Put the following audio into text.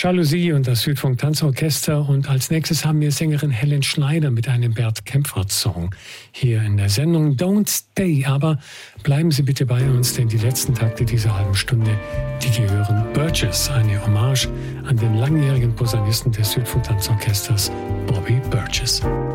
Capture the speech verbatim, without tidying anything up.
Jalousie und das Südfunk Tanzorchester. Und als nächstes haben wir Sängerin Helen Schneider mit einem Bert Kaempfert-Song hier in der Sendung Don't Stay. Aber bleiben Sie bitte bei uns, denn die letzten Takte dieser halben Stunde, die gehören Burgess, eine Hommage an den langjährigen Posaunisten des Südfunk Tanzorchesters, Bobby Burgess.